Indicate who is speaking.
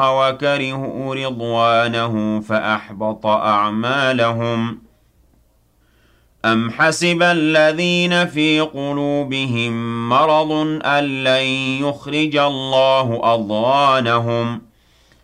Speaker 1: وكرهوا رضوانه فأحبط أعمالهم أم حسب الذين في قلوبهم مرض أن لن يخرج الله أضغانهم